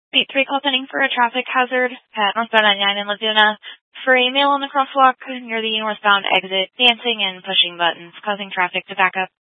Beat 3 call pending for a traffic hazard at northbound 99 in Laguna. For a male on the crosswalk near the northbound exit, dancing and pushing buttons, causing traffic to back up.